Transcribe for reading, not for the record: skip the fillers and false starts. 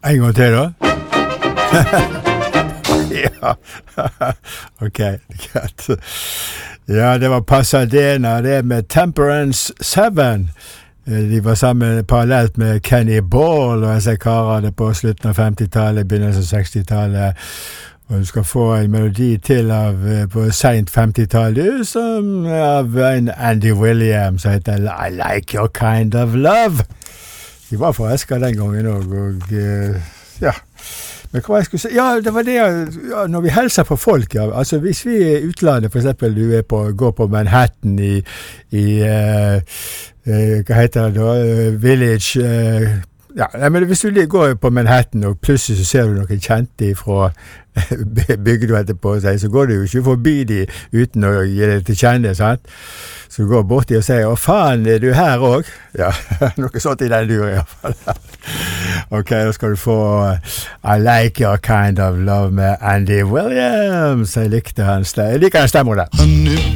En gang til da? Ja, ok, greit. Ja, det var Pasadena, det med Temperance 7. De var sammen parallelt med Kenny Ball og jeg karene på slutten av 50-tallet, begynnelsen av 60-tallet. Og du skal få en melodi til på sent 50-tallet som av en Andy Williams som heter I Like Your Kind of Love. De var forelsket den gangen også, og ja. Men hva jeg skulle si? Ja, det var det, ja, når vi hilser på folk, ja. Altså, hvis vi i utlandet, for eksempel, går på Manhattan hva heter det da? Village, ja, men hvis du går på Manhattan, og plutselig så ser du noen kjente fra bygget etterpå seg, så går du jo ikke forbi de uten å gi det til kjenne, sant? Så du går bort til og sier, faen, er du her også? Ja, noe sånt i den duren i hvert fall. Ok, da skal du få I Like Your Kind of Love med Andy Williams. Jeg liker hans stemme der.